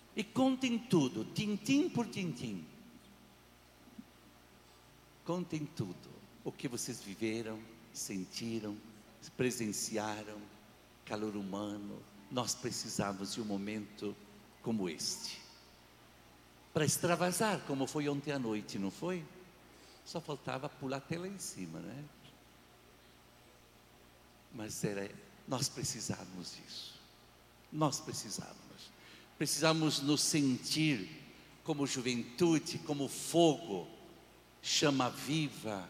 E contem tudo, tintim por tintim. Contem tudo, o que vocês viveram, sentiram, presenciaram, calor humano. Nós precisamos de um momento como este, para extravasar, como foi ontem à noite, não foi? Só faltava pular até lá em cima, né? Mas nós precisávamos disso. Nós precisamos nos sentir como juventude, como fogo, chama viva.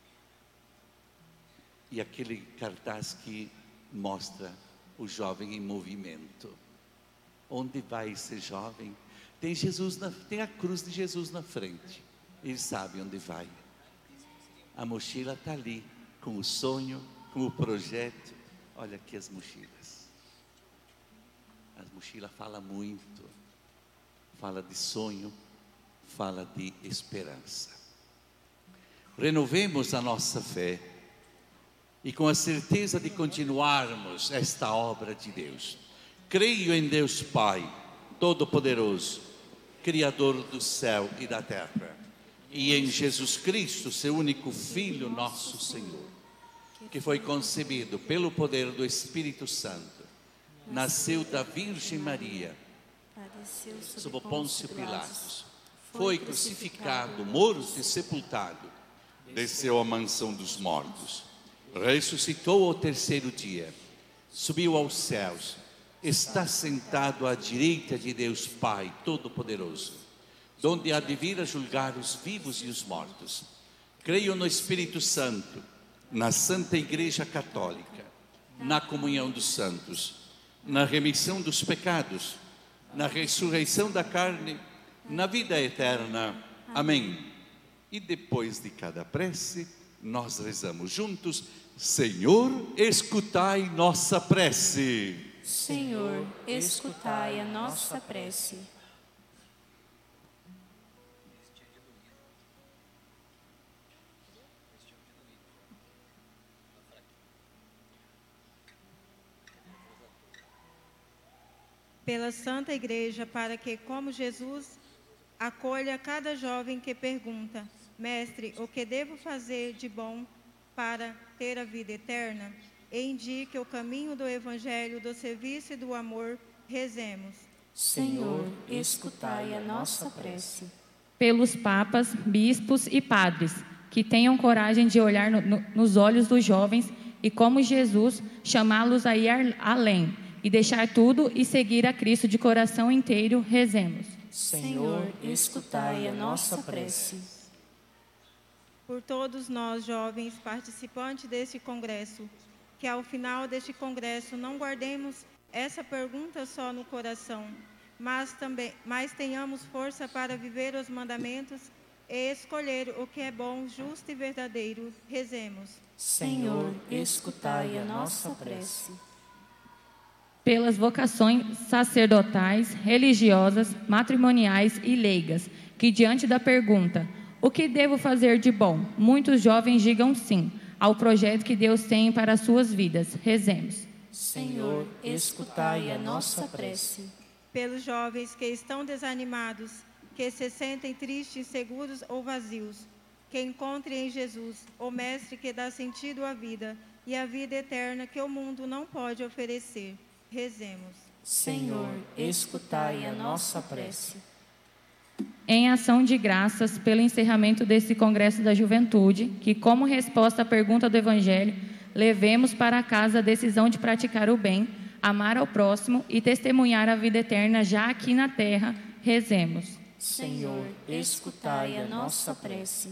E aquele cartaz que mostra o jovem em movimento. Onde vai esse jovem? Tem tem a cruz de Jesus na frente. Ele sabe onde vai. A mochila está ali, com o sonho, com o projeto. Olha aqui as mochilas. As mochilas falam muito. Fala de sonho, fala de esperança. Renovemos a nossa fé. E com a certeza de continuarmos esta obra de Deus. Creio em Deus Pai, Todo-Poderoso, Criador do céu e da terra. E em Jesus Cristo, seu único Filho, nosso Senhor, que foi concebido pelo poder do Espírito Santo, nasceu da Virgem Maria, sob Pôncio Pilatos, foi crucificado, morto e sepultado, desceu à mansão dos mortos, ressuscitou ao terceiro dia, subiu aos céus, está sentado à direita de Deus Pai Todo-Poderoso, donde há de vir a julgar os vivos e os mortos. Creio no Espírito Santo, na Santa Igreja Católica, na comunhão dos santos, na remissão dos pecados, na ressurreição da carne, na vida eterna. Amém. E depois de cada prece, nós rezamos juntos: Senhor, escutai nossa prece. Senhor, escutai a nossa prece. Pela Santa Igreja, para que, como Jesus, acolha cada jovem que pergunta: Mestre, o que devo fazer de bom para ter a vida eterna? E indique o caminho do Evangelho, do serviço e do amor. Rezemos. Senhor, escutai a nossa prece. Pelos papas, bispos e padres, que tenham coragem de olhar nos olhos dos jovens e, como Jesus, chamá-los a ir além e deixar tudo e seguir a Cristo de coração inteiro. Rezemos. Senhor, escutai a nossa prece. Por todos nós, jovens, participantes deste congresso, que ao final deste congresso não guardemos essa pergunta só no coração, mas tenhamos força para viver os mandamentos e escolher o que é bom, justo e verdadeiro. Rezemos. Senhor, escutai a nossa prece. Pelas vocações sacerdotais, religiosas, matrimoniais e leigas, que diante da pergunta: o que devo fazer de bom? Muitos jovens digam sim ao projeto que Deus tem para as suas vidas. Rezemos. Senhor, escutai a nossa prece. Pelos jovens que estão desanimados, que se sentem tristes, inseguros ou vazios, que encontrem em Jesus o Mestre que dá sentido à vida e a vida eterna que o mundo não pode oferecer. Rezemos. Senhor, escutai a nossa prece. Em ação de graças pelo encerramento desse Congresso da Juventude, que, como resposta à pergunta do Evangelho, levemos para casa a decisão de praticar o bem, amar ao próximo e testemunhar a vida eterna já aqui na terra. Rezemos. Senhor, escutai a nossa prece.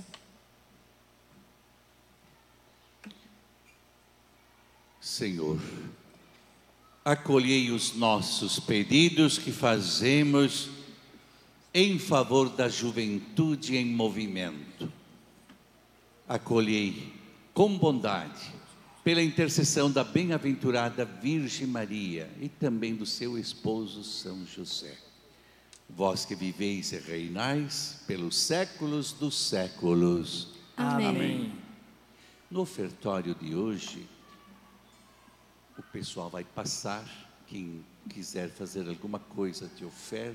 Senhor, acolhei os nossos pedidos que fazemos em favor da juventude em movimento. Acolhei com bondade, pela intercessão da bem-aventurada Virgem Maria e também do seu esposo São José. Vós que viveis e reinais pelos séculos dos séculos. Amém. No ofertório de hoje, o pessoal vai passar, quem quiser fazer alguma coisa de oferta,